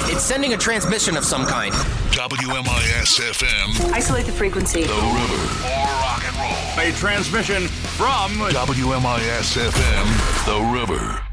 It's sending a transmission of some kind. WMIS-FM. Isolate the frequency. The River. More rock and roll. A transmission from WMIS-FM. The River.